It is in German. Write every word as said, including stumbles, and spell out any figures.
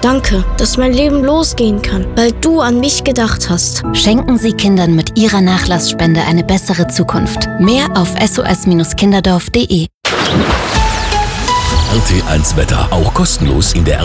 Danke, dass mein Leben losgehen kann, weil du an mich gedacht hast. Schenken Sie Kindern mit Ihrer Nachlassspende eine bessere Zukunft. Mehr auf s o s kinderdorf punkt d e. R T eins Wetter, auch kostenlos in der